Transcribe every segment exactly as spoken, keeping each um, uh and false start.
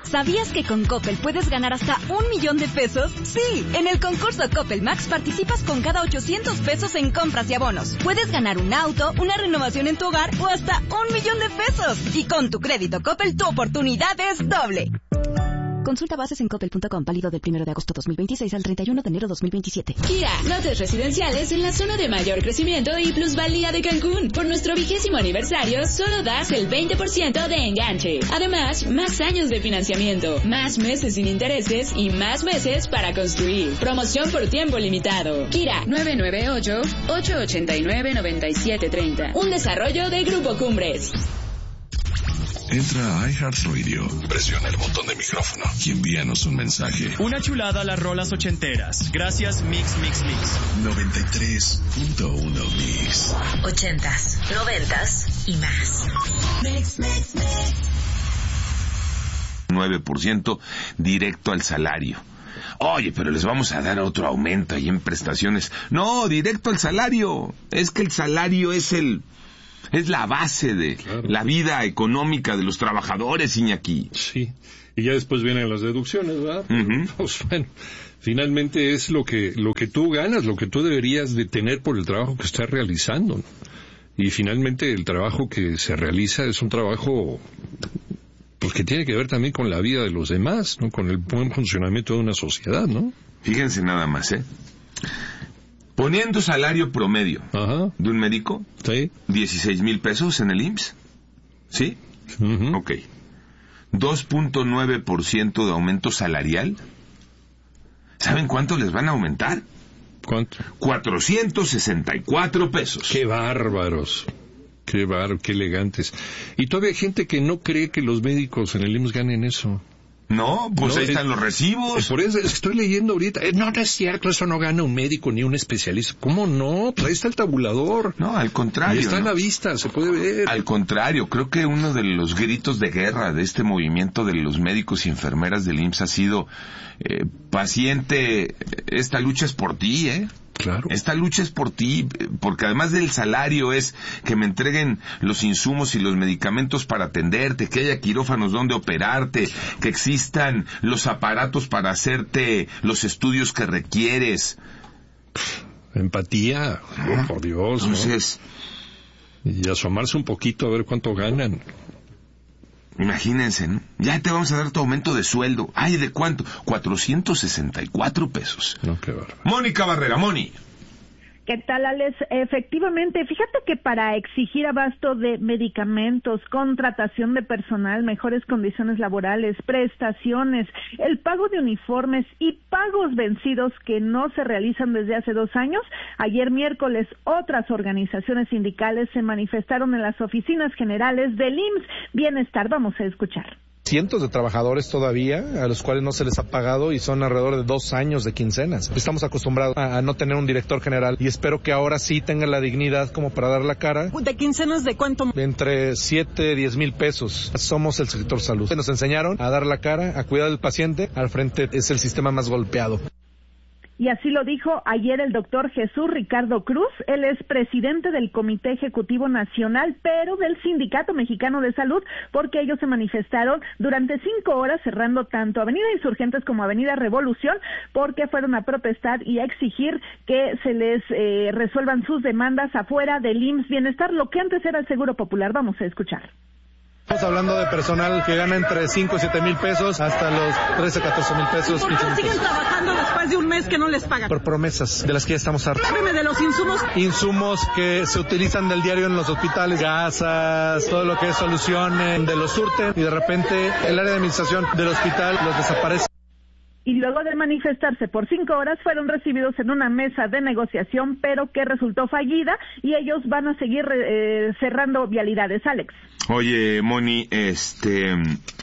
¿Sabías que con Coppel puedes ganar hasta un millón de pesos? Sí, en el concurso Coppel Max participas con cada ochocientos pesos en compras y abonos. Puedes ganar un auto, una renovación en tu hogar o hasta un millón de pesos. Y con tu crédito Coppel, tu oportunidad es doble. Consulta bases en coppel punto com, válido del primero de agosto dos mil veintiséis al treinta y uno de enero dos mil veintisiete. Kia, lotes residenciales en la zona de mayor crecimiento y plusvalía de Cancún. Por nuestro vigésimo aniversario, solo das el veinte por ciento de enganche. Además, más años de financiamiento, más meses sin intereses y más meses para construir. Promoción por tiempo limitado. Kira, nueve nueve ocho, ocho ocho nueve, nueve siete tres cero. Un desarrollo de Grupo Cumbres. Entra a iHeartRadio, presiona el botón de micrófono y envíanos un mensaje. Una chulada a las rolas ochenteras. Gracias, Mix, Mix, Mix. noventa y tres punto uno Mix. Ochentas, noventas y más. Mix, Mix, Mix. nueve por ciento directo al salario. Oye, pero les vamos a dar otro aumento ahí en prestaciones. No, directo al salario. Es que el salario es el... Es la base de claro. la vida económica de los trabajadores, Iñaki. Sí, y ya después vienen las deducciones, ¿verdad? Uh-huh. Pues bueno, finalmente es lo que lo que tú ganas, lo que tú deberías de tener por el trabajo que estás realizando, ¿no? Y finalmente el trabajo que se realiza es un trabajo pues que tiene que ver también con la vida de los demás, ¿no? Con el buen funcionamiento de una sociedad, ¿no? Fíjense nada más, ¿eh? Poniendo salario promedio Ajá. de un médico, sí. dieciséis mil pesos en el I M S S, ¿sí? Uh-huh. Ok. dos punto nueve por ciento de aumento salarial. ¿Saben cuánto les van a aumentar? ¿Cuánto? cuatrocientos sesenta y cuatro pesos. ¡Qué bárbaros! ¡Qué bárbaros, qué elegantes! Y todavía hay gente que no cree que los médicos en el I M S S ganen eso. No, pues no, ahí están es, los recibos. Por eso estoy leyendo ahorita. Eh, no, no es cierto, eso no gana un médico ni un especialista. ¿Cómo no? Pues ahí está el tabulador. No, al contrario. Y está ¿no? en la vista, se puede ver. Al contrario, creo que uno de los gritos de guerra de este movimiento de los médicos y enfermeras del I M S S ha sido, eh, paciente, esta lucha es por ti, ¿eh? Claro. Esta lucha es por ti, porque además del salario es que me entreguen los insumos y los medicamentos para atenderte, que haya quirófanos donde operarte, que existan los aparatos para hacerte los estudios que requieres. Empatía, oh, por Dios. Entonces, ¿no? Y asomarse un poquito a ver cuánto ganan. Imagínense, ¿no? Ya te vamos a dar tu aumento de sueldo. Ay, ¿de cuánto? cuatrocientos sesenta y cuatro pesos. No, qué bárbaro. Mónica Barrera, Moni. ¿Qué tal, Alex? Efectivamente, fíjate que para exigir abasto de medicamentos, contratación de personal, mejores condiciones laborales, prestaciones, el pago de uniformes y pagos vencidos que no se realizan desde hace dos años, ayer miércoles otras organizaciones sindicales se manifestaron en las oficinas generales del I M S S Bienestar. Vamos a escuchar. Cientos de trabajadores todavía a los cuales no se les ha pagado y son alrededor de dos años de quincenas. Estamos acostumbrados a, a no tener un director general y espero que ahora sí tengan la dignidad como para dar la cara. ¿De quincenas de cuánto? Entre siete, diez mil pesos. Somos el sector salud. Nos enseñaron a dar la cara, a cuidar del paciente. Al frente es el sistema más golpeado. Y así lo dijo ayer el doctor Jesús Ricardo Cruz. Él es presidente del Comité Ejecutivo Nacional, pero del Sindicato Mexicano de Salud, porque ellos se manifestaron durante cinco horas cerrando tanto Avenida Insurgentes como Avenida Revolución, porque fueron a protestar y a exigir que se les eh, resuelvan sus demandas afuera del I M S S Bienestar, lo que antes era el Seguro Popular. Vamos a escuchar. Estamos hablando de personal que gana entre cinco y siete mil pesos hasta los trece, catorce mil pesos. ¿Por qué siguen trabajando después de un mes que no les pagan? Por promesas de las que ya estamos hartos. Hábleme de los insumos. Insumos que se utilizan del diario en los hospitales, gasas, todo lo que es soluciones, de los surten y de repente el área de administración del hospital los desaparece. Y luego de manifestarse por cinco horas fueron recibidos en una mesa de negociación, pero que resultó fallida y ellos van a seguir eh, cerrando vialidades. Alex. Oye, Moni, este,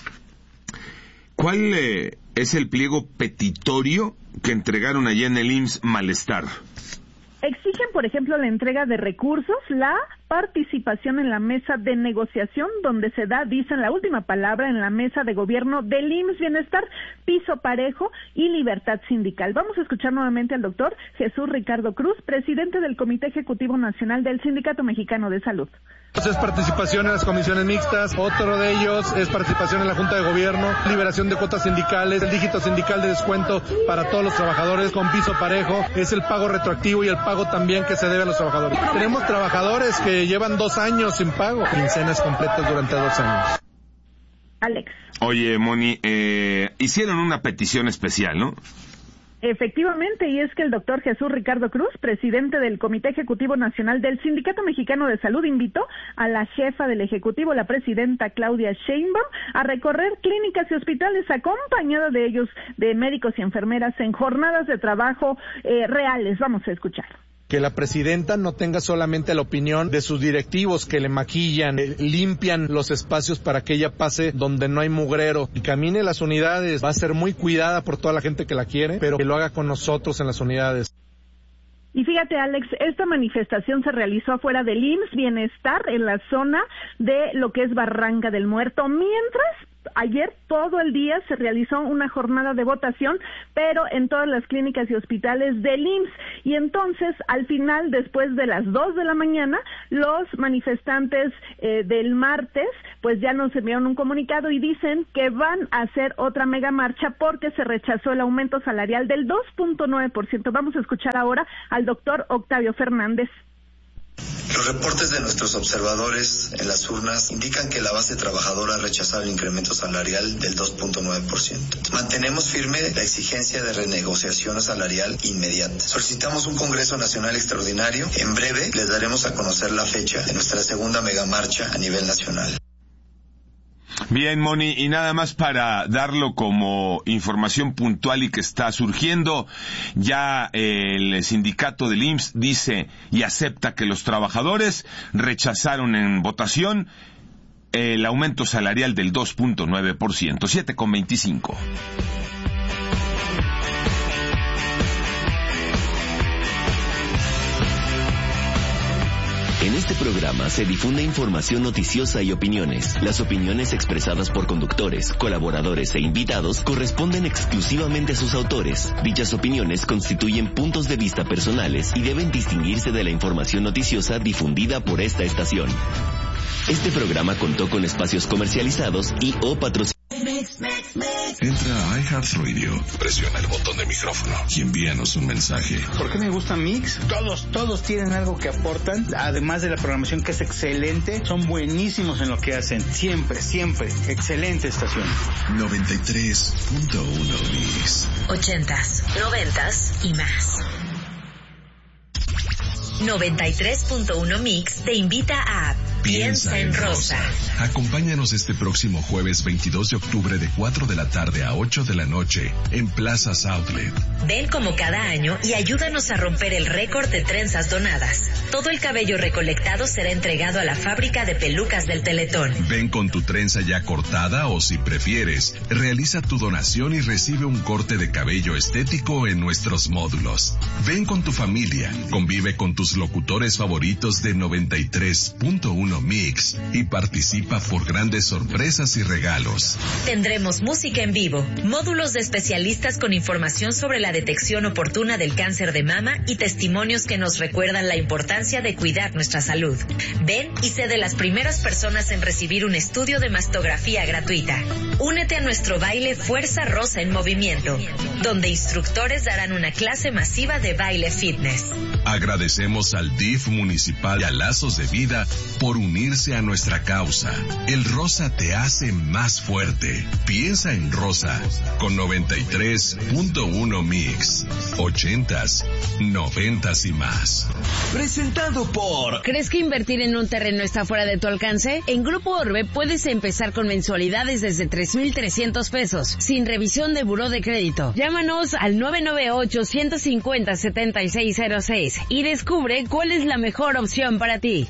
¿cuál eh, es el pliego petitorio que entregaron allá en el I M S S Malestar? Exigen, por ejemplo, la entrega de recursos, la participación en la mesa de negociación, donde se da, dicen, la última palabra en la mesa de gobierno del I M S S Bienestar, piso parejo y libertad sindical. Vamos a escuchar nuevamente al doctor Jesús Ricardo Cruz, presidente del Comité Ejecutivo Nacional del Sindicato Mexicano de Salud. Es participación en las comisiones mixtas, otro de ellos es participación en la Junta de Gobierno, liberación de cuotas sindicales, el dígito sindical de descuento para todos los trabajadores con piso parejo, es el pago retroactivo y el pago también que se debe a los trabajadores. Tenemos trabajadores que llevan dos años sin pago, quincenas completas durante dos años. Alex. Oye, Moni, eh, hicieron una petición especial, ¿no? Efectivamente, y es que el doctor Jesús Ricardo Cruz, presidente del Comité Ejecutivo Nacional del Sindicato Mexicano de Salud, invitó a la jefa del Ejecutivo, la presidenta Claudia Sheinbaum, a recorrer clínicas y hospitales acompañada de ellos, de médicos y enfermeras, en jornadas de trabajo eh, reales. Vamos a escuchar. Que la presidenta no tenga solamente la opinión de sus directivos que le maquillan, eh, limpian los espacios para que ella pase donde no hay mugrero y camine las unidades. Va a ser muy cuidada por toda la gente que la quiere, pero que lo haga con nosotros en las unidades. Y fíjate, Alex, esta manifestación se realizó afuera del I M S S Bienestar, en la zona de lo que es Barranca del Muerto, mientras ayer todo el día se realizó una jornada de votación, pero en todas las clínicas y hospitales del I M S S. Y entonces, al final, después de las dos de la mañana, los manifestantes eh, del martes, pues ya nos enviaron un comunicado y dicen que van a hacer otra mega marcha porque se rechazó el aumento salarial del dos punto nueve por ciento. Vamos a escuchar ahora al doctor Octavio Fernández. Los reportes de nuestros observadores en las urnas indican que la base trabajadora ha rechazado el incremento salarial del dos punto nueve por ciento. Mantenemos firme la exigencia de renegociación salarial inmediata. Solicitamos un Congreso Nacional Extraordinario. En breve les daremos a conocer la fecha de nuestra segunda megamarcha a nivel nacional. Bien, Moni, y nada más para darlo como información puntual y que está surgiendo, ya el sindicato del I M S S dice y acepta que los trabajadores rechazaron en votación el aumento salarial del dos punto nueve por ciento, siete con veinticinco. En este programa se difunde información noticiosa y opiniones. Las opiniones expresadas por conductores, colaboradores e invitados corresponden exclusivamente a sus autores. Dichas opiniones constituyen puntos de vista personales y deben distinguirse de la información noticiosa difundida por esta estación. Este programa contó con espacios comercializados y o patrocinados. Entra a iHeartRadio, presiona el botón de micrófono y envíanos un mensaje. ¿Por qué me gusta Mix? Todos, todos tienen algo que aportan, además de la programación que es excelente, son buenísimos en lo que hacen, siempre, siempre, excelente estación. noventa y tres punto uno Mix. Ochentas, noventas y más. noventa y tres punto uno Mix te invita a Piensa en Rosa. Acompáñanos este próximo jueves veintidós de octubre de cuatro de la tarde a ocho de la noche en Plaza Outlet. Ven como cada año y ayúdanos a romper el récord de trenzas donadas. Todo el cabello recolectado será entregado a la fábrica de pelucas del Teletón. Ven con tu trenza ya cortada o, si prefieres, realiza tu donación y recibe un corte de cabello estético en nuestros módulos. Ven con tu familia, convive con tus locutores favoritos de noventa y tres punto uno Mix y participa por grandes sorpresas y regalos. Tendremos música en vivo, módulos de especialistas con información sobre la detección oportuna del cáncer de mama y testimonios que nos recuerdan la importancia de cuidar nuestra salud. Ven y sé de las primeras personas en recibir un estudio de mastografía gratuita. Únete a nuestro baile Fuerza Rosa en Movimiento, donde instructores darán una clase masiva de baile fitness. Agradecemos al D I F municipal y a Lazos de Vida por unirse a nuestra causa. El rosa te hace más fuerte. Piensa en Rosa con noventa y tres punto uno Mix. Ochentas, noventas y más. Presentado por... ¿Crees que invertir en un terreno está fuera de tu alcance? En Grupo Orbe puedes empezar con mensualidades desde tres mil trescientos pesos, sin revisión de buró de crédito. Llámanos al nueve nueve ocho, uno cinco cero, siete seis cero seis y descubre cuál es la mejor opción para ti.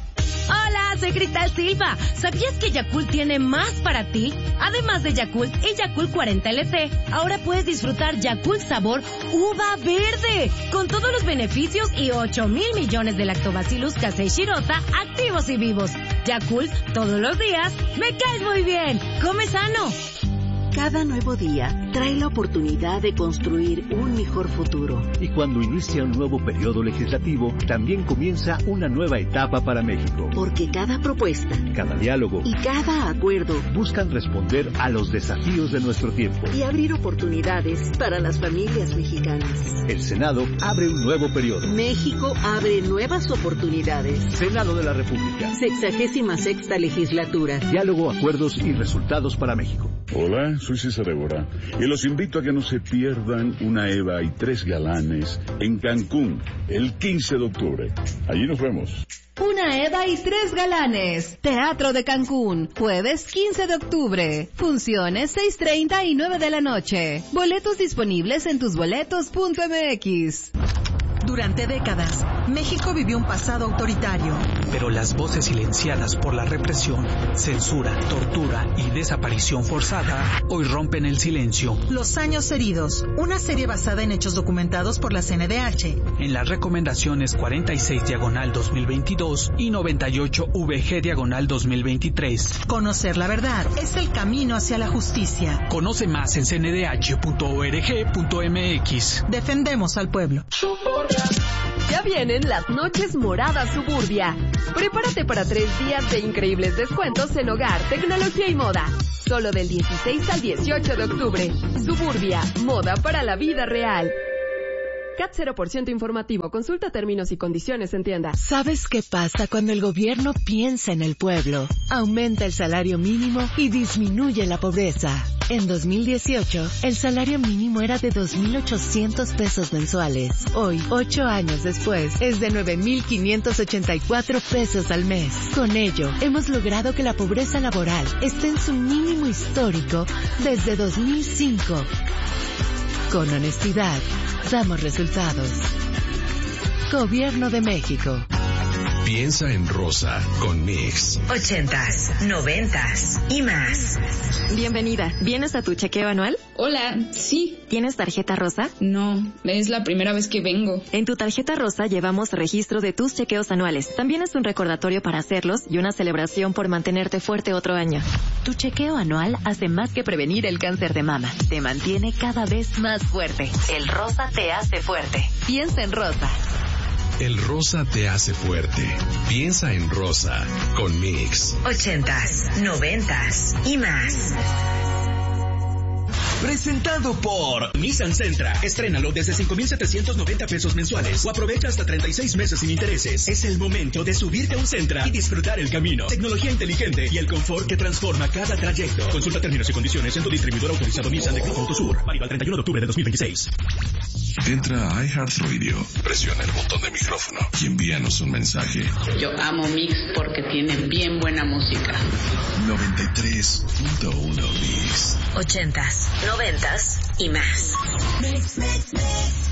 Hola, soy Cristal Silva. ¿Sabías que Yakult tiene más para ti? Además de Yakult y Yakult cuarenta L T, ahora puedes disfrutar Yakult sabor uva verde, con todos los beneficios y ocho mil millones de lactobacillus casei shirota activos y vivos. Yakult, todos los días, me caes muy bien. Come sano. Cada nuevo día trae la oportunidad de construir un mejor futuro. Y cuando inicia un nuevo periodo legislativo, también comienza una nueva etapa para México. Porque cada propuesta, cada diálogo y cada acuerdo buscan responder a los desafíos de nuestro tiempo y abrir oportunidades para las familias mexicanas. El Senado abre un nuevo periodo. México abre nuevas oportunidades. Senado de la República. Sexagésima sexta legislatura. Diálogo, acuerdos y resultados para México. Hola, soy César Évora y los invito a que no se pierdan una Eva y tres galanes en Cancún el quince de octubre. Allí nos vemos. Una Eva y tres galanes. Teatro de Cancún, jueves quince de octubre. Funciones seis treinta y nueve de la noche. Boletos disponibles en tusboletos punto m x. Durante décadas, México vivió un pasado autoritario. Pero las voces silenciadas por la represión, censura, tortura y desaparición forzada hoy rompen el silencio. Los años heridos, una serie basada en hechos documentados por la C N D H. En las recomendaciones cuarenta y seis diagonal dos mil veintidós y noventa y ocho V G diagonal dos mil veintitrés. Conocer la verdad es el camino hacia la justicia. Conoce más en c n d h punto org punto m x. Defendemos al pueblo. Ya vienen las noches moradas Suburbia. Prepárate para tres días de increíbles descuentos en hogar, tecnología y moda. Solo del dieciséis al dieciocho de octubre. Suburbia, moda para la vida real. C A T cero por ciento informativo. Consulta términos y condiciones en tienda. ¿Sabes qué pasa cuando el gobierno piensa en el pueblo? Aumenta el salario mínimo y disminuye la pobreza. En dos mil dieciocho, el salario mínimo era de dos mil ochocientos pesos mensuales. Hoy, ocho años después, es de nueve mil quinientos ochenta y cuatro pesos al mes. Con ello, hemos logrado que la pobreza laboral esté en su mínimo histórico desde dos mil cinco. Con honestidad, damos resultados. Gobierno de México. Piensa en rosa con Mix. Ochentas, noventas y más. Bienvenida. ¿Vienes a tu chequeo anual? Hola, sí. ¿Tienes tarjeta rosa? No, es la primera vez que vengo. En tu tarjeta rosa llevamos registro de tus chequeos anuales. También es un recordatorio para hacerlos y una celebración por mantenerte fuerte otro año. Tu chequeo anual hace más que prevenir el cáncer de mama. Te mantiene cada vez más fuerte. El rosa te hace fuerte. Piensa en rosa. El rosa te hace fuerte. Piensa en rosa con Mix. Ochentas, noventas y más. Presentado por Nissan Sentra. Estrénalo desde cinco mil setecientos noventa pesos mensuales o aprovecha hasta treinta y seis meses sin intereses. Es el momento de subirte a un Sentra y disfrutar el camino. Tecnología inteligente y el confort que transforma cada trayecto. Consulta términos y condiciones en tu distribuidor autorizado Nissan de Grupo Autosur. Válido al treinta y uno de octubre de dos mil veintiséis. Entra a iHeartRadio, presiona el botón de micrófono y envíanos un mensaje. Yo amo Mix porque tiene bien buena música. noventa y tres punto uno Mix. Ochentas, noventas y más. Mix, mix, mix.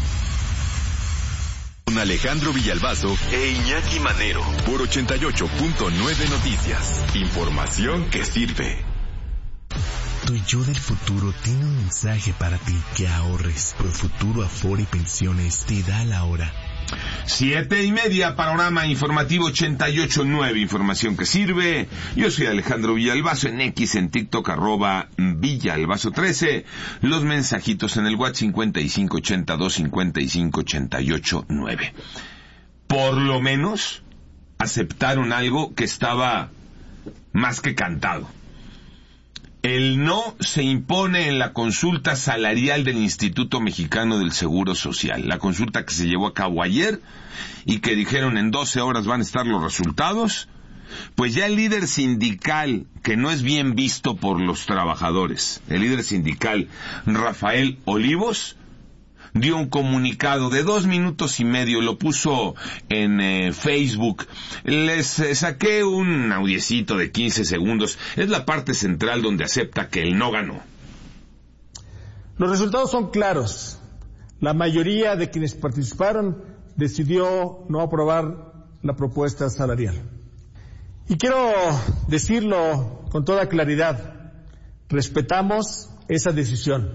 Con Alejandro Villalbazo e Iñaki Manero por ochenta y ocho punto nueve Noticias. Información que sirve. Tu yo del futuro tiene un mensaje para ti: que ahorres. Profuturo Afore y Pensiones te da la hora. Siete y media, panorama informativo ochenta y ocho punto nueve, información que sirve. Yo soy Alejandro Villalbazo, en X, en TikTok, arroba Villalbazo trece. Los mensajitos en el WhatsApp cincuenta y cinco ochenta y dos cincuenta y cinco ochenta y ocho nueve. Por lo menos aceptaron algo que estaba más que cantado. El no se impone en la consulta salarial del Instituto Mexicano del Seguro Social. La consulta que se llevó a cabo ayer y que dijeron en doce horas van a estar los resultados. Pues ya el líder sindical, que no es bien visto por los trabajadores, el líder sindical Rafael Olivos, dio un comunicado de dos minutos y medio, lo puso en eh, Facebook. Les eh, saqué un audiecito de quince segundos. Es la parte central donde acepta que él no ganó. Los resultados son claros. La mayoría de quienes participaron decidió no aprobar la propuesta salarial. Y quiero decirlo con toda claridad, respetamos esa decisión.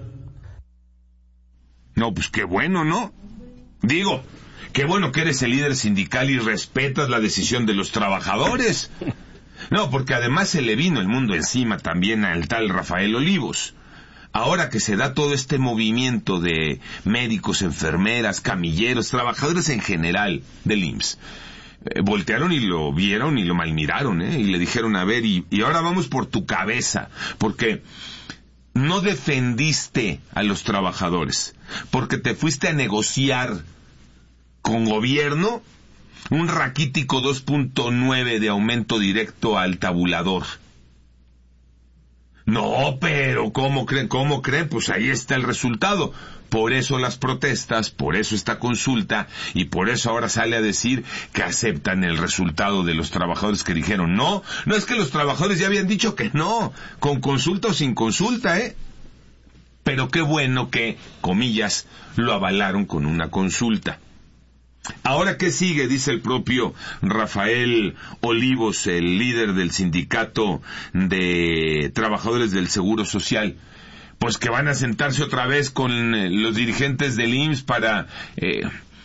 No, pues qué bueno, ¿no? Digo, qué bueno que eres el líder sindical y respetas la decisión de los trabajadores. No, porque además se le vino el mundo encima también al tal Rafael Olivos. Ahora que se da todo este movimiento de médicos, enfermeras, camilleros, trabajadores en general del I M S S, eh, voltearon y lo vieron y lo malmiraron, ¿eh? Y le dijeron, a ver, y, y ahora vamos por tu cabeza, porque no defendiste a los trabajadores, porque te fuiste a negociar con gobierno un raquítico dos punto nueve de aumento directo al tabulador. No, pero ¿cómo creen? ¿Cómo creen? Pues ahí está el resultado. Por eso las protestas, por eso esta consulta, y por eso ahora sale a decir que aceptan el resultado de los trabajadores que dijeron no. No, es que los trabajadores ya habían dicho que no, con consulta o sin consulta, ¿eh? Pero qué bueno que, comillas, lo avalaron con una consulta. Ahora, ¿qué sigue? Dice el propio Rafael Olivos, el líder del sindicato de trabajadores del Seguro Social. Pues que van a sentarse otra vez con los dirigentes del I M S S para eh,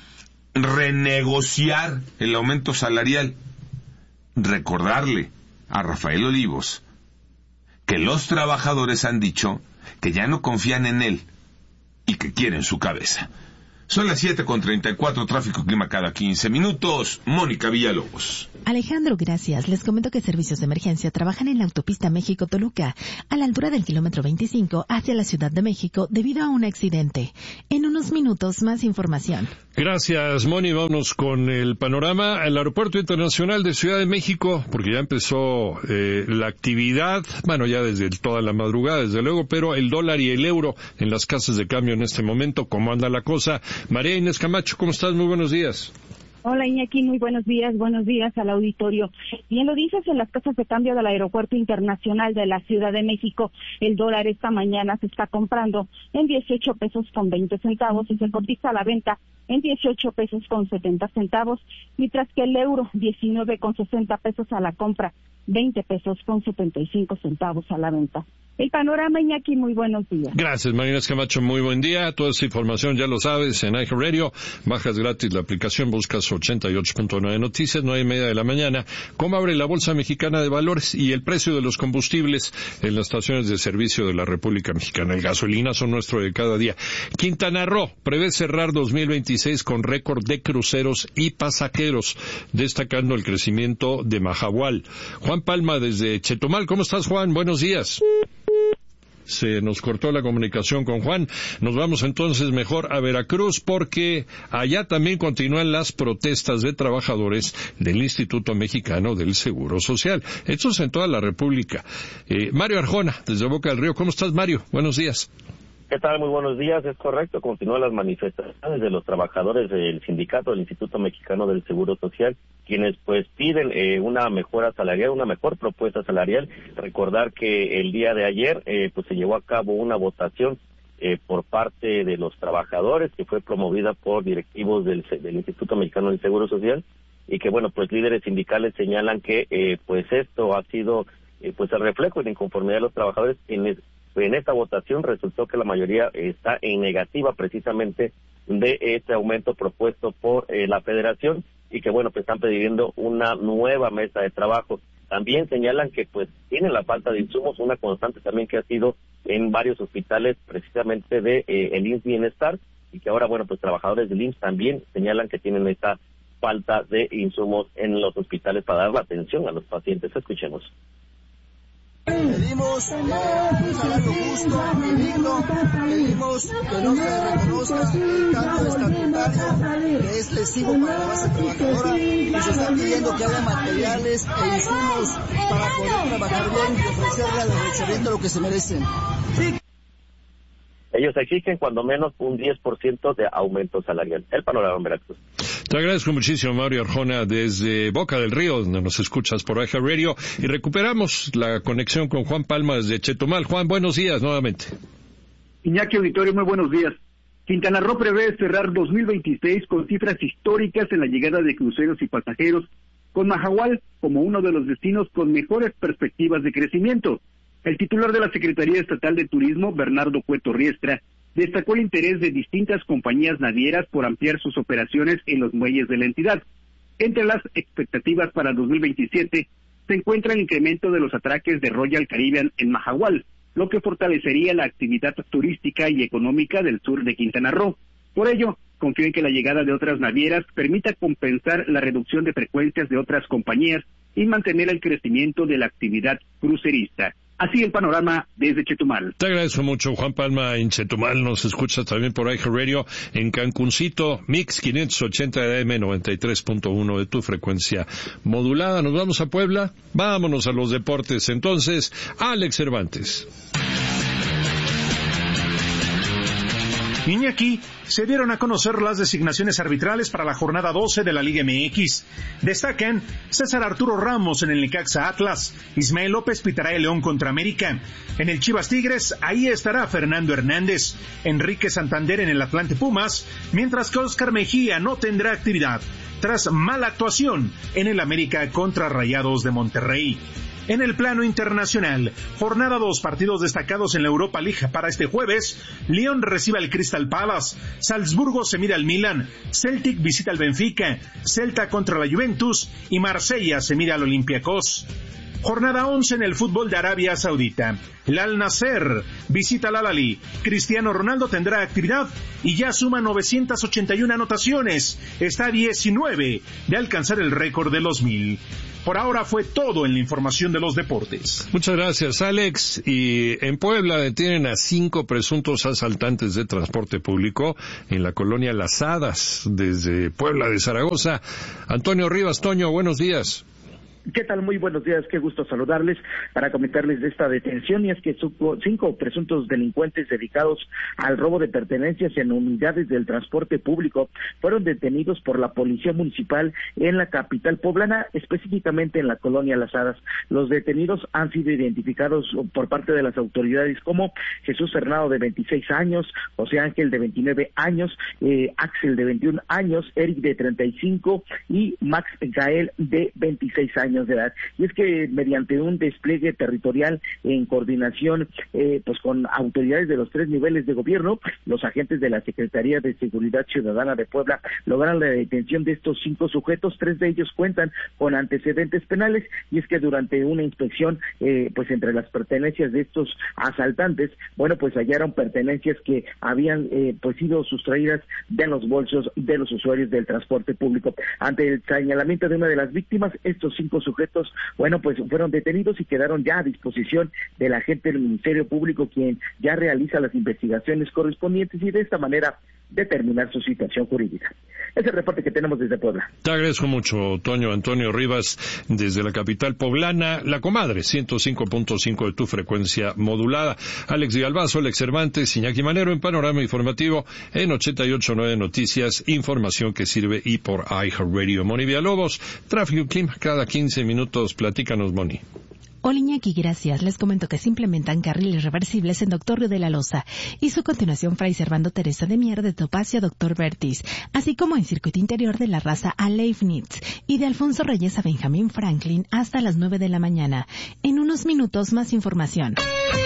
renegociar el aumento salarial. Recordarle a Rafael Olivos que los trabajadores han dicho que ya no confían en él y que quieren su cabeza. Son las siete con treinta y cuatro, tráfico y clima cada quince minutos. Mónica Villalobos. Alejandro, gracias. Les comento que servicios de emergencia trabajan en la autopista México-Toluca, a la altura del kilómetro veinticinco, hacia la Ciudad de México, debido a un accidente. En unos minutos, más información. Gracias, Moni. Vámonos con el panorama. El Aeropuerto Internacional de Ciudad de México, porque ya empezó eh, la actividad, bueno, ya desde toda la madrugada, desde luego, pero el dólar y el euro en las casas de cambio en este momento, ¿cómo anda la cosa? María Inés Camacho, ¿cómo estás? Muy buenos días. Hola Iñaki, muy buenos días, buenos días al auditorio. Bien lo dices, en las casas de cambio del Aeropuerto Internacional de la Ciudad de México, el dólar esta mañana se está comprando en dieciocho pesos con veinte centavos y se cotiza a la venta en dieciocho pesos con setenta centavos, mientras que el euro diecinueve con sesenta pesos a la compra, veinte pesos con setenta y cinco centavos a la venta. El panorama, Iñaki, muy buenos días. Gracias, Marina Camacho, muy buen día. Toda esa información ya lo sabes en iHeartRadio. Bajas gratis la aplicación, buscas ochenta y ocho punto nueve Noticias, nueve y media de la mañana. ¿Cómo abre la Bolsa Mexicana de Valores y el precio de los combustibles en las estaciones de servicio de la República Mexicana? El gasolinazo nuestro de cada día. Quintana Roo prevé cerrar dos mil veintiséis con récord de cruceros y pasajeros, destacando el crecimiento de Mahahual. Juan Palma desde Chetumal. ¿Cómo estás, Juan? Buenos días. Se nos cortó la comunicación con Juan. Nos vamos entonces mejor a Veracruz, porque allá también continúan las protestas de trabajadores del Instituto Mexicano del Seguro Social. Esto es en toda la República. Eh, Mario Arjona, desde Boca del Río. ¿Cómo estás, Mario? Buenos días. ¿Qué tal? Muy buenos días. Es correcto, continúan las manifestaciones de los trabajadores del sindicato del Instituto Mexicano del Seguro Social, quienes pues piden eh, una mejora salarial, una mejor propuesta salarial. Recordar que el día de ayer eh, pues se llevó a cabo una votación eh, por parte de los trabajadores, que fue promovida por directivos del, del Instituto Mexicano del Seguro Social, y que bueno, pues líderes sindicales señalan que eh, pues esto ha sido eh, pues el reflejo de la inconformidad de los trabajadores. En el, En esta votación resultó que la mayoría está en negativa precisamente de este aumento propuesto por eh, la federación, y que bueno, pues están pidiendo una nueva mesa de trabajo. También señalan que pues tienen la falta de insumos, una constante también que ha sido en varios hospitales precisamente de eh, el I M S S Bienestar, y que ahora bueno, pues trabajadores del I M S S también señalan que tienen esta falta de insumos en los hospitales para dar la atención a los pacientes. Escuchemos. Pedimos eh, un salario justo y digno, pedimos que no se reconozca el cambio estatutario que es lesivo para la base trabajadora, y se está pidiendo que haya materiales e insumos para poder trabajar bien y ofrecerle al residente lo que se merecen. Sí. Ellos exigen cuando menos un diez por ciento de aumento salarial. El panorama en Veracruz. Te agradezco muchísimo, Mario Arjona, desde Boca del Río, donde nos escuchas por iHeartRadio, y recuperamos la conexión con Juan Palma desde Chetumal. Juan, buenos días nuevamente. Iñaki Auditorio, muy buenos días. Quintana Roo prevé cerrar dos mil veintiséis con cifras históricas en la llegada de cruceros y pasajeros, con Mahahual como uno de los destinos con mejores perspectivas de crecimiento. El titular de la Secretaría Estatal de Turismo, Bernardo Cueto Riestra, destacó el interés de distintas compañías navieras por ampliar sus operaciones en los muelles de la entidad. Entre las expectativas para dos mil veintisiete se encuentra el incremento de los atraques de Royal Caribbean en Mahahual, lo que fortalecería la actividad turística y económica del sur de Quintana Roo. Por ello, confío en que la llegada de otras navieras permita compensar la reducción de frecuencias de otras compañías y mantener el crecimiento de la actividad crucerista. Así el panorama desde Chetumal. Te agradezco mucho, Juan Palma, en Chetumal. Nos escuchas también por iHeartRadio en Cancuncito, Mix quinientos ochenta A M noventa y tres punto uno de tu frecuencia modulada. Nos vamos a Puebla. Vámonos a los deportes. Entonces, Alex Cervantes. Iñaki, se dieron a conocer las designaciones arbitrales para la jornada doce de la Liga M X. Destacan César Arturo Ramos en el Necaxa Atlas, Ismael López pitará el León contra América. En el Chivas Tigres, ahí estará Fernando Hernández, Enrique Santander en el Atlante Pumas, mientras que Oscar Mejía no tendrá actividad, tras mala actuación en el América contra Rayados de Monterrey. En el plano internacional, jornada dos, partidos destacados en la Europa League para este jueves. Lyon recibe al Crystal Palace, Salzburgo se mide al Milan, Celtic visita al Benfica, Celta contra la Juventus y Marsella se mide al Olympiacos. Jornada once en el fútbol de Arabia Saudita. El Al Nasser visita al Al-Ahly. Cristiano Ronaldo tendrá actividad y ya suma novecientas ochenta y una anotaciones. Está a diecinueve de alcanzar el récord de los mil. Por ahora fue todo en la información de los deportes. Muchas gracias, Alex. Y en Puebla detienen a cinco presuntos asaltantes de transporte público en la colonia Las Hadas, desde Puebla de Zaragoza. Antonio Rivas, Toño, buenos días. ¿Qué tal? Muy buenos días, qué gusto saludarles para comentarles de esta detención, y es que cinco presuntos delincuentes dedicados al robo de pertenencias en unidades del transporte público fueron detenidos por la Policía Municipal en la capital poblana, específicamente en la colonia Las Hadas. Los detenidos han sido identificados por parte de las autoridades como Jesús Fernando de veintiséis años, José Ángel de veintinueve años, eh, Axel de veintiún años, Eric de treinta y cinco y Max Gael de veintiséis años de edad. Y es que mediante un despliegue territorial en coordinación eh, pues con autoridades de los tres niveles de gobierno, los agentes de la Secretaría de Seguridad Ciudadana de Puebla lograron la detención de estos cinco sujetos. Tres de ellos cuentan con antecedentes penales, y es que durante una inspección eh, pues entre las pertenencias de estos asaltantes, bueno, pues hallaron pertenencias que habían eh, pues sido sustraídas de los bolsos de los usuarios del transporte público. Ante el señalamiento de una de las víctimas, estos cinco sujetos, bueno, pues fueron detenidos y quedaron ya a disposición del agente del Ministerio Público, quien ya realiza las investigaciones correspondientes y de esta manera determinar su situación jurídica. Es el reporte que tenemos desde Puebla. Te agradezco mucho, Toño. Antonio Rivas, desde la capital poblana, La Comadre, ciento cinco punto cinco de tu frecuencia modulada. Alex Galvazo, Alex Cervantes, Iñaki Manero en Panorama Informativo en ochenta y ocho punto nueve Noticias, información que sirve, y por iHeartRadio. Moni Villalobos, tráfico y clima cada quince minutos. Platícanos, Moni. Hola, Iñaki, gracias. Les comento que se implementan carriles reversibles en Doctor Río de la Loza y su continuación Fray Servando Teresa de Mier de Topacio a Doctor Vertis, así como en circuito interior de la Raza a Leibniz y de Alfonso Reyes a Benjamín Franklin hasta las nueve de la mañana. En unos minutos más información.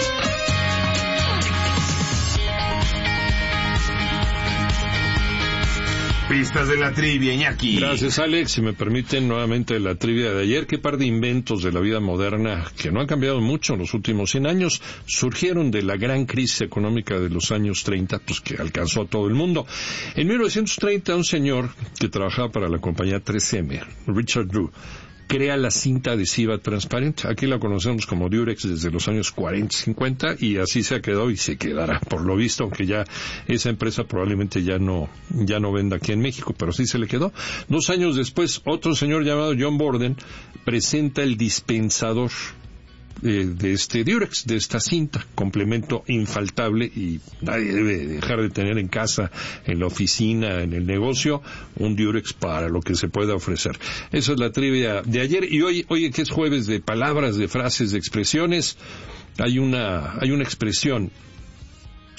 Pistas de la trivia, Iñaki. Gracias, Alex. Si me permiten, nuevamente la trivia de ayer. Qué par de inventos de la vida moderna que no han cambiado mucho en los últimos cien años surgieron de la gran crisis económica de los años treinta, pues que alcanzó a todo el mundo. En mil novecientos treinta, un señor que trabajaba para la compañía tres eme, Richard Drew, crea la cinta adhesiva transparente. Aquí la conocemos como Durex desde los años cuarenta, cincuenta, y así se ha quedado y se quedará, por lo visto, aunque ya esa empresa probablemente ya no, ya no venda aquí en México, pero sí se le quedó. Dos años después, otro señor llamado John Borden presenta el dispensador de, de este Durex, de esta cinta, complemento infaltable, y nadie debe dejar de tener en casa, en la oficina, en el negocio, un Durex para lo que se pueda ofrecer. Esa es la trivia de ayer. Y hoy, oye, que es jueves de palabras, de frases, de expresiones, hay una, hay una expresión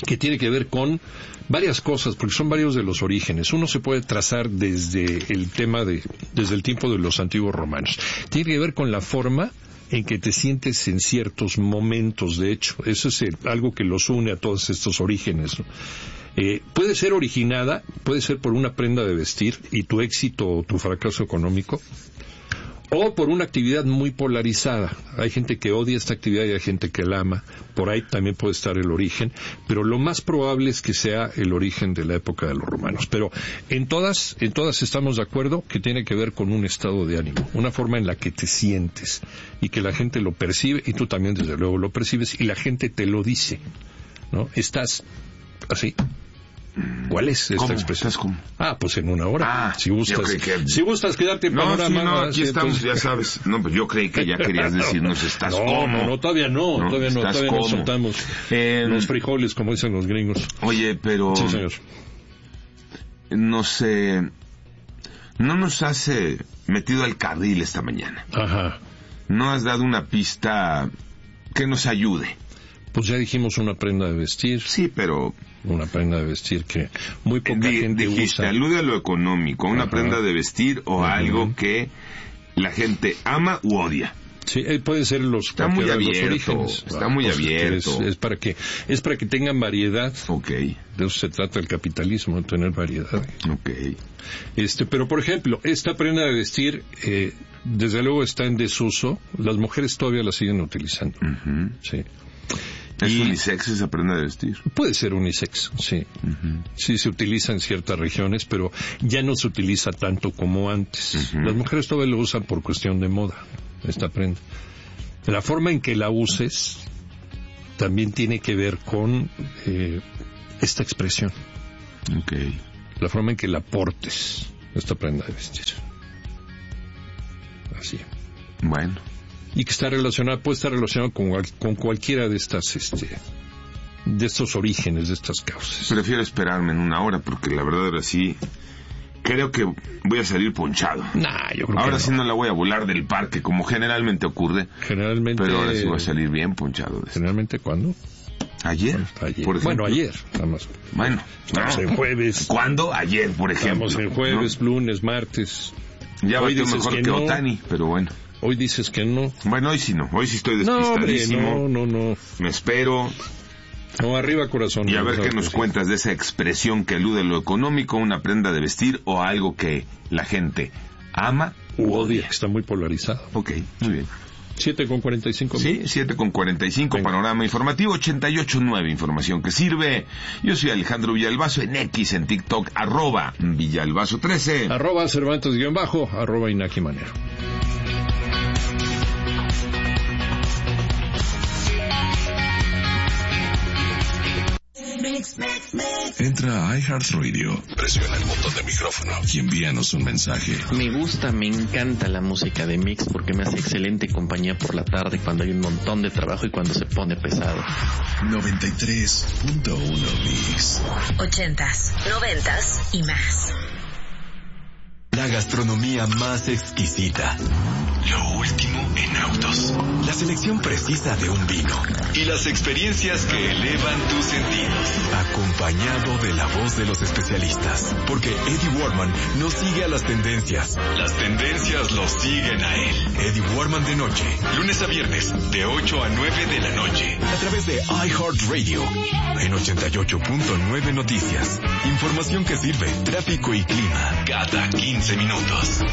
que tiene que ver con varias cosas, porque son varios de los orígenes. Uno se puede trazar desde el tema de, desde el tiempo de los antiguos romanos. Tiene que ver con la forma en que te sientes en ciertos momentos, de hecho. Eso es el, algo que los une a todos estos orígenes, ¿no? Eh, puede ser originada, puede ser por una prenda de vestir y tu éxito o tu fracaso económico, o por una actividad muy polarizada. Hay gente que odia esta actividad y hay gente que la ama. Por ahí también puede estar el origen, pero lo más probable es que sea el origen de la época de los romanos. Pero en todas, en todas estamos de acuerdo que tiene que ver con un estado de ánimo, una forma en la que te sientes y que la gente lo percibe y tú también desde luego lo percibes y la gente te lo dice, ¿no? Estás así. ¿Cuál es esta ¿Cómo? expresión? ¿Estás cómo? Ah, pues en una hora. Ah, si gustas, que... si gustas quedarte en no, panorama. Sí, no, aquí sí, estamos, entonces... ya sabes. No, pues yo creí que ya querías decirnos estás no, cómo. No, no, todavía no, no todavía no, todavía cómo. no soltamos eh, los frijoles, como dicen los gringos. Oye, pero... Sí, señor. No sé, no nos has eh, metido al carril esta mañana. Ajá. No has dado una pista que nos ayude. Pues ya dijimos una prenda de vestir. Sí, pero... Una prenda de vestir que muy poca Di, gente dijiste, usa. Alude a lo económico, una Ajá. prenda de vestir o Ajá. algo que la gente ama u odia. Sí, pueden ser los, está muy abierto, los orígenes. Está ah, muy pues abierto. Es, es para que es para que tengan variedad. Okay. De eso se trata el capitalismo, de tener variedad. Okay. Este, pero por ejemplo, esta prenda de vestir, eh, desde luego está en desuso. Las mujeres todavía la siguen utilizando. Uh-huh. Sí. ¿Es y unisex esa prenda de vestir? Puede ser unisex, sí. Uh-huh. Sí, se utiliza en ciertas regiones, pero ya no se utiliza tanto como antes. Uh-huh. Las mujeres todavía lo usan por cuestión de moda, esta prenda. La forma en que la uses también tiene que ver con eh, esta expresión. Okay. La forma en que la portes, esta prenda de vestir. Así. Bueno. Y que está relacionada, puede estar relacionado con, con cualquiera de estas, este, de estos orígenes, de estas causas. Prefiero esperarme en una hora porque la verdad ahora sí creo que voy a salir ponchado. Nah, yo creo ahora que sí no. no la voy a volar del parque como generalmente ocurre. Generalmente. Pero ahora sí voy a salir bien ponchado. Generalmente ¿cuándo? Ayer. Bueno, ayer. Por bueno ayer. Vamos. Bueno. Estamos no. en jueves. ¿Cuándo? Ayer, por ejemplo. Estamos en jueves, ¿no? Lunes, martes. Ya va a estar mejor que, que no. Otani, pero bueno. Hoy dices que no. Bueno, hoy sí no. Hoy sí estoy despistadísimo. No, hombre, no, no, no. Me espero. No, arriba corazón. Y a ver qué nos sí. cuentas de esa expresión que alude a lo económico, una prenda de vestir o algo que la gente ama u odia. Está muy polarizado. Ok, muy bien. siete con cuarenta y cinco. Sí, siete con cuarenta y cinco, panorama informativo, ochenta y ocho nueve, información que sirve. Yo soy Alejandro Villalbazo, en X, en TikTok, arroba Villalbazo trece. Arroba Cervantes guión bajo, arroba Inaki Manero. Entra a iHeartRadio, presiona el botón de micrófono y envíanos un mensaje. Me gusta, me encanta la música de Mix porque me hace excelente compañía por la tarde cuando hay un montón de trabajo y cuando se pone pesado. noventa y tres punto uno Mix. Ochentas, noventas y más. La gastronomía más exquisita. Lo último en autos. La selección precisa de un vino. Y las experiencias que elevan tus sentidos. Acompañado de la voz de los especialistas. Porque Eddie Warman no sigue a las tendencias. Las tendencias lo siguen a él. Eddie Warman de noche. Lunes a viernes, de ocho a nueve de la noche. A través de iHeartRadio. En ochenta y ocho punto nueve Noticias. Información que sirve. Tráfico y clima. Cada quince minutos.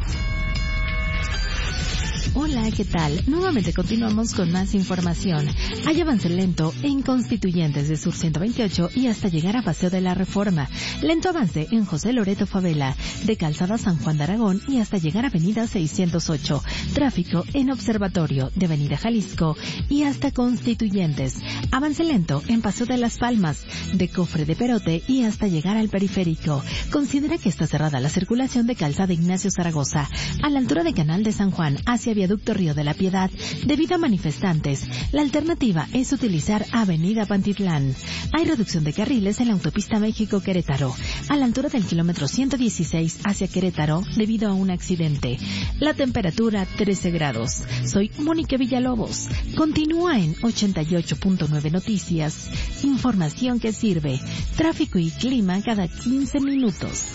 Hola, ¿qué tal? Nuevamente continuamos con más información. Hay avance lento en Constituyentes de Sur ciento veintiocho y hasta llegar a Paseo de la Reforma. Lento avance en José Loreto Favela, de Calzada San Juan de Aragón y hasta llegar a Avenida seiscientos ocho. Tráfico en Observatorio de Avenida Jalisco y hasta Constituyentes. Avance lento en Paseo de las Palmas, de Cofre de Perote y hasta llegar al Periférico. Considera que está cerrada la circulación de Calzada Ignacio Zaragoza, a la altura de Canal de San Juan, hacia Viaducto Río de la Piedad debido a manifestantes. La alternativa es utilizar Avenida Pantitlán. Hay reducción de carriles en la autopista México-Querétaro, a la altura del kilómetro ciento dieciséis hacia Querétaro debido a un accidente. La temperatura trece grados. Soy Mónica Villalobos. Continúa en ochenta y ocho punto nueve Noticias. Información que sirve. Tráfico y clima cada quince minutos.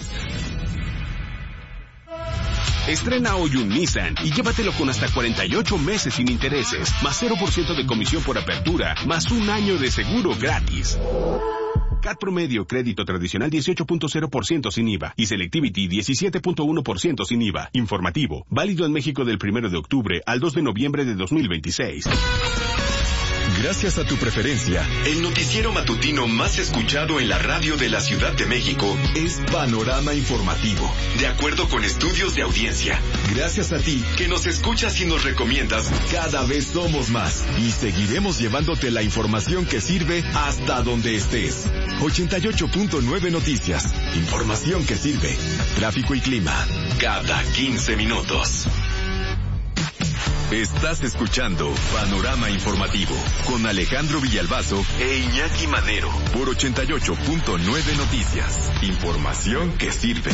Estrena hoy un Nissan y llévatelo con hasta cuarenta y ocho meses sin intereses, más cero por ciento de comisión por apertura, más un año de seguro gratis. C A T promedio, crédito tradicional dieciocho punto cero por ciento sin I V A y Selectivity diecisiete punto uno por ciento sin I V A. Informativo, válido en México del primero de octubre al dos de noviembre de dos mil veintiséis. Gracias a tu preferencia, el noticiero matutino más escuchado en la radio de la Ciudad de México es Panorama Informativo, de acuerdo con estudios de audiencia. Gracias a ti, que nos escuchas y nos recomiendas, cada vez somos más y seguiremos llevándote la información que sirve hasta donde estés. ochenta y ocho punto nueve Noticias, información que sirve. Tráfico y clima, cada quince minutos. Estás escuchando Panorama Informativo con Alejandro Villalbazo e Iñaki Manero por ochenta y ocho punto nueve Noticias. Información que sirve.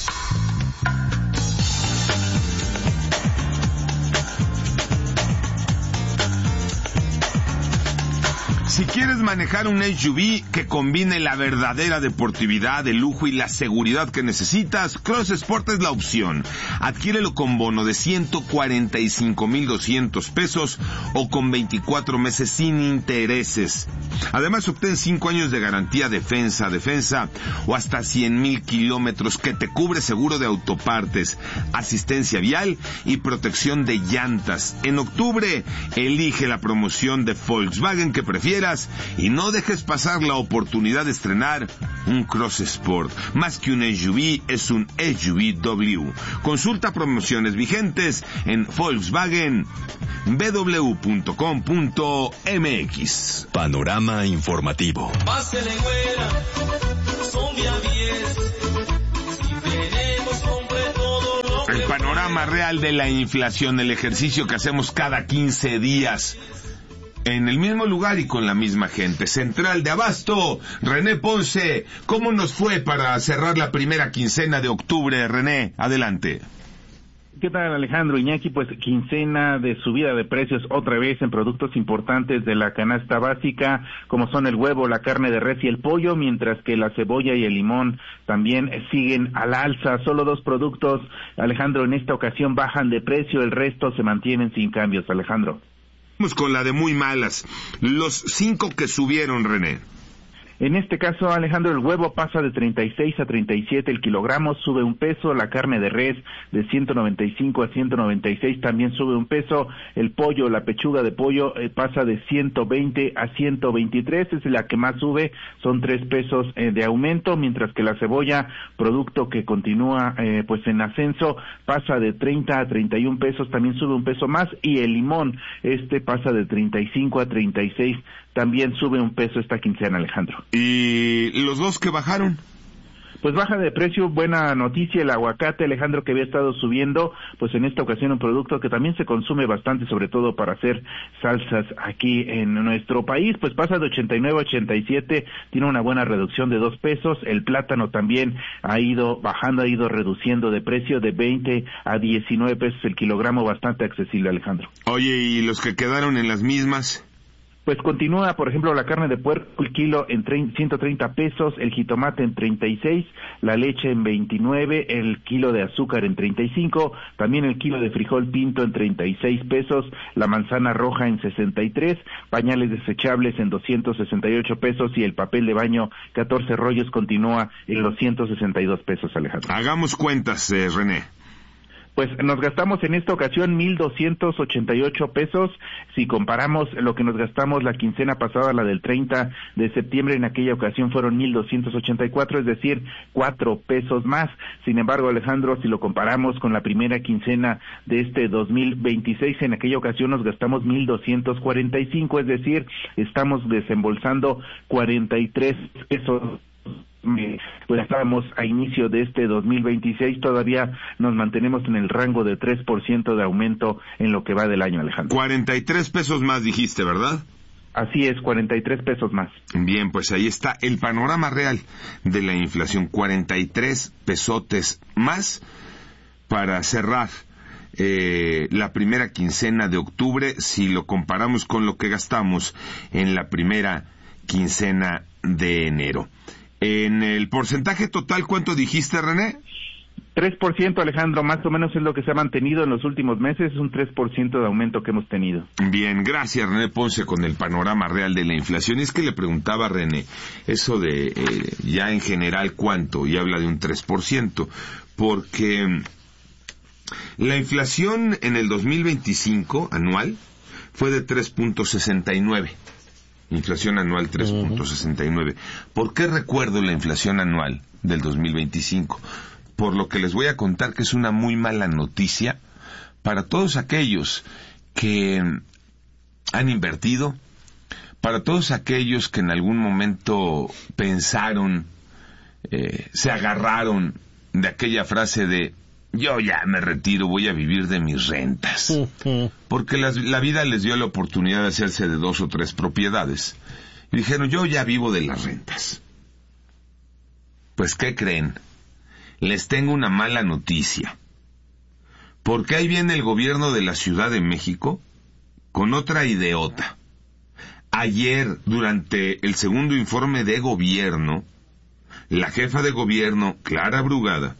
Si quieres manejar un S U V que combine la verdadera deportividad, el lujo y la seguridad que necesitas, Cross Sport es la opción. Adquiérelo con bono de ciento cuarenta y cinco mil doscientos pesos o con veinticuatro meses sin intereses. Además, obtén cinco años de garantía defensa, defensa o hasta cien mil kilómetros que te cubre seguro de autopartes, asistencia vial y protección de llantas. En octubre, elige la promoción de Volkswagen que prefieras y no dejes pasar la oportunidad de estrenar un Cross Sport. Más que un S U V, es un S U V W. Consulta promociones vigentes en Volkswagen b w punto com punto m x. Panorama Informativo. Pásele, güera, son día diez. Si tenemos completo todo lo El panorama real de la inflación, el ejercicio que hacemos cada quince días. En el mismo lugar y con la misma gente. Central de Abasto, René Ponce. ¿Cómo nos fue para cerrar la primera quincena de octubre, René? Adelante. ¿Qué tal, Alejandro? Iñaki, pues quincena de subida de precios otra vez en productos importantes de la canasta básica, como son el huevo, la carne de res y el pollo, mientras que la cebolla y el limón también siguen al alza. Solo dos productos, Alejandro, en esta ocasión bajan de precio, el resto se mantienen sin cambios, Alejandro. Vamos con la de muy malas. Los cinco que subieron, René. En este caso, Alejandro, el huevo pasa de treinta y seis a treinta y siete el kilogramo, sube un peso. La carne de res de ciento noventa y cinco a ciento noventa y seis también sube un peso. El pollo, la pechuga de pollo eh, pasa de ciento veinte a ciento veintitrés, es la que más sube, son tres pesos eh, de aumento, mientras que la cebolla, producto que continúa eh, pues en ascenso, pasa de treinta a treinta y un pesos, también sube un peso más. Y el limón, este pasa de treinta y cinco a treinta y seis, también sube un peso esta quincena, Alejandro. ¿Y los dos que bajaron? Pues baja de precio, buena noticia, el aguacate, Alejandro, que había estado subiendo, pues en esta ocasión un producto que también se consume bastante, sobre todo para hacer salsas aquí en nuestro país, pues pasa de ochenta y nueve a ochenta y siete, tiene una buena reducción de dos pesos, el plátano también ha ido bajando, ha ido reduciendo de precio de veinte a diecinueve pesos el kilogramo, bastante accesible, Alejandro. Oye, ¿y los que quedaron en las mismas? Pues continúa, por ejemplo, la carne de puerco, el kilo en ciento treinta pesos, el jitomate en treinta y seis, la leche en veintinueve, el kilo de azúcar en treinta y cinco, también el kilo de frijol pinto en treinta y seis pesos, la manzana roja en sesenta y tres, pañales desechables en doscientos sesenta y ocho pesos y el papel de baño catorce rollos continúa en los ciento sesenta y dos pesos, Alejandro. Hagamos cuentas, eh, René. Pues nos gastamos en esta ocasión mil doscientos ochenta y ocho pesos. Si comparamos lo que nos gastamos la quincena pasada, la del treinta de septiembre, en aquella ocasión fueron mil doscientos ochenta y cuatro, es decir, cuatro pesos más. Sin embargo, Alejandro, si lo comparamos con la primera quincena de este dos mil veintiséis, en aquella ocasión nos gastamos mil doscientos cuarenta y cinco, es decir, estamos desembolsando cuarenta y tres pesos pues estábamos a inicio de este dos mil veintiséis, todavía nos mantenemos en el rango de tres por ciento de aumento en lo que va del año, Alejandro. cuarenta y tres pesos más dijiste, ¿verdad? Así es, cuarenta y tres pesos más. Bien, pues ahí está el panorama real de la inflación, cuarenta y tres pesotes más para cerrar eh, la primera quincena de octubre, si lo comparamos con lo que gastamos en la primera quincena de enero. En el porcentaje total, ¿cuánto dijiste, René? tres por ciento, Alejandro, más o menos es lo que se ha mantenido en los últimos meses, es un tres por ciento de aumento que hemos tenido. Bien, gracias, René Ponce, con el panorama real de la inflación. Y es que le preguntaba a René, eso de eh, ya en general cuánto, y habla de un tres por ciento, porque la inflación en el dos mil veinticinco anual fue de tres punto sesenta y nueve. Inflación anual tres punto sesenta y nueve. ¿Por qué recuerdo la inflación anual del dos mil veinticinco? Por lo que les voy a contar que es una muy mala noticia para todos aquellos que han invertido, para todos aquellos que en algún momento pensaron, eh, se agarraron de aquella frase de yo ya me retiro, voy a vivir de mis rentas. Porque las, la vida les dio la oportunidad de hacerse de dos o tres propiedades. Y dijeron, yo ya vivo de las rentas. Pues, ¿qué creen? Les tengo una mala noticia. Porque ahí viene el gobierno de la Ciudad de México con otra ideota. Ayer, durante el segundo informe de gobierno, la jefa de gobierno, Clara Brugada,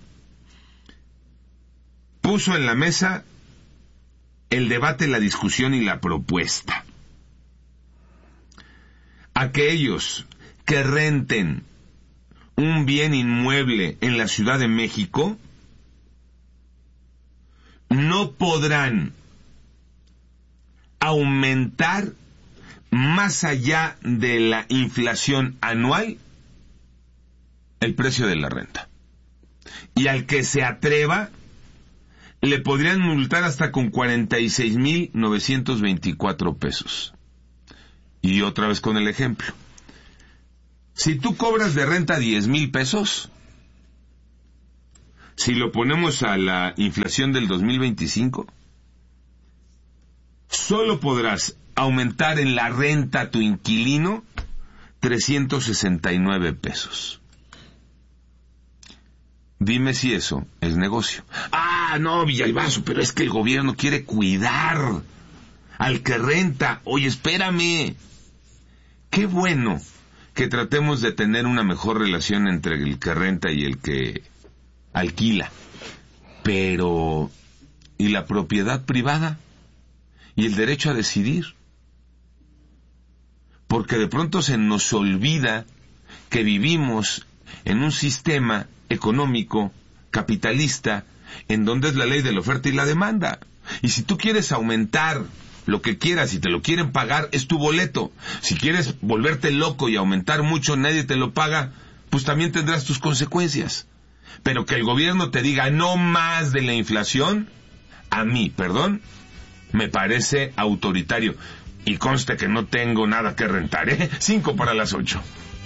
puso en la mesa el debate, la discusión y la propuesta. Aquellos que renten un bien inmueble en la Ciudad de México no podrán aumentar más allá de la inflación anual el precio de la renta. Y al que se atreva le podrían multar hasta con cuarenta y seis mil novecientos veinticuatro pesos. Y otra vez con el ejemplo. Si tú cobras de renta diez mil pesos, si lo ponemos a la inflación del dos mil veinticinco, solo podrás aumentar en la renta a tu inquilino trescientos sesenta y nueve pesos. Dime si eso es negocio. Ah, no, Villalbazo, pero es que el gobierno quiere cuidar al que renta. Oye, espérame. Qué bueno que tratemos de tener una mejor relación entre el que renta y el que alquila. Pero, ¿y la propiedad privada? ¿Y el derecho a decidir? Porque de pronto se nos olvida que vivimos en un sistema económico, capitalista, en donde es la ley de la oferta y la demanda. Y si tú quieres aumentar lo que quieras y te lo quieren pagar, es tu boleto. Si quieres volverte loco y aumentar mucho, nadie te lo paga, pues también tendrás tus consecuencias. Pero que el gobierno te diga no más de la inflación, a mí, perdón, me parece autoritario. Y conste que no tengo nada que rentar, ¿eh? Cinco para las ocho.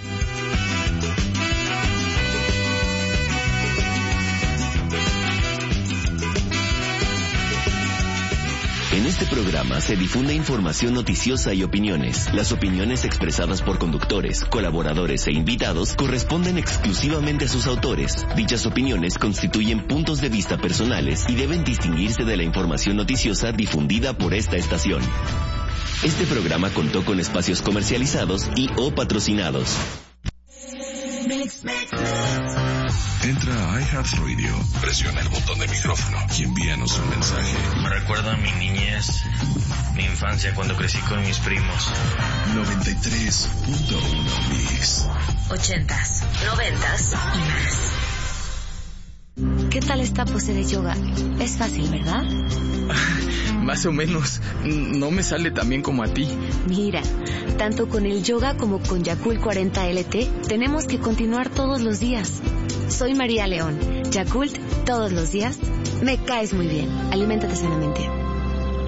En este programa se difunde información noticiosa y opiniones. Las opiniones expresadas por conductores, colaboradores e invitados corresponden exclusivamente a sus autores. Dichas opiniones constituyen puntos de vista personales y deben distinguirse de la información noticiosa difundida por esta estación. Este programa contó con espacios comercializados y o patrocinados. Entra a iHeartRadio, presiona el botón de micrófono y envíanos un mensaje. Me recuerda a mi niñez, mi infancia cuando crecí con mis primos. noventa y tres punto uno Mix. Ochentas, noventas y más. ¿Qué tal esta pose de yoga? Es fácil, ¿verdad? Más o menos. No me sale tan bien como a ti. Mira, tanto con el yoga como con Yakult cuarenta L T, tenemos que continuar todos los días. Soy María León. Yakult, todos los días. Me caes muy bien. Aliméntate sanamente.